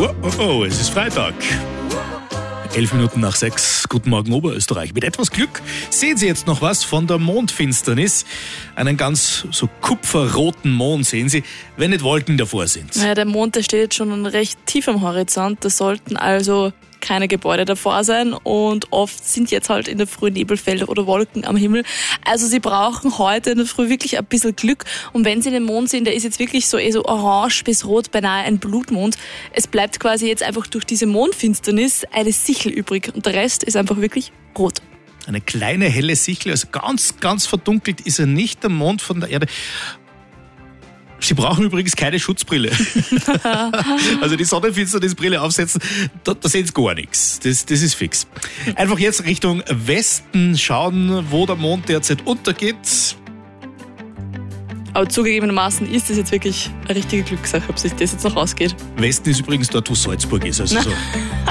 Oh, es ist Freitag. 11 Minuten nach 6. Guten Morgen, Oberösterreich. Mit etwas Glück sehen Sie jetzt noch was von der Mondfinsternis. Einen ganz so kupferroten Mond sehen Sie, wenn nicht Wolken davor sind. Naja, der Mond, der steht jetzt schon recht tief am Horizont. Da sollten also keine Gebäude davor sein und oft sind jetzt halt in der Früh Nebelfelder oder Wolken am Himmel. Also Sie brauchen heute in der Früh wirklich ein bisschen Glück. Und wenn Sie den Mond sehen, der ist jetzt wirklich so orange bis rot, beinahe ein Blutmond. Es bleibt quasi jetzt einfach durch diese Mondfinsternis eine Sichel übrig und der Rest ist einfach wirklich rot. Eine kleine helle Sichel, also ganz, ganz verdunkelt ist er nicht, der Mond von der Erde. Sie brauchen übrigens keine Schutzbrille. Also die Sonnenfinsternisbrille aufsetzen, da sehen Sie gar nichts. Das ist fix. Einfach jetzt Richtung Westen schauen, wo der Mond derzeit untergeht. Aber zugegebenermaßen ist das jetzt wirklich eine richtige Glückssache, ob sich das jetzt noch ausgeht. Westen ist übrigens dort, wo Salzburg ist. Also so